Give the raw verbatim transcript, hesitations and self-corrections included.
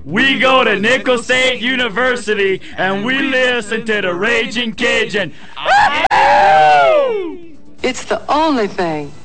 We go to Nicholls State University and we listen to the Raging Cajun. It's the only thing